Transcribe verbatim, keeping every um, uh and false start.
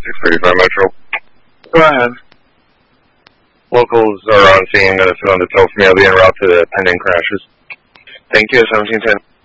six thirty-five Metro. Go ahead. Locals are on scene. Going to sit on the tow from me. I'll be en route to the pending crashes. Thank you, seventeen ten.